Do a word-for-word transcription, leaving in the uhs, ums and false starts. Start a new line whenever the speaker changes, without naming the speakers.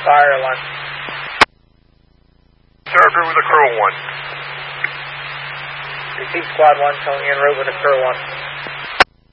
Fire one.
Charger with a Curl one.
Repeat squad one, coming in route with a Curl one.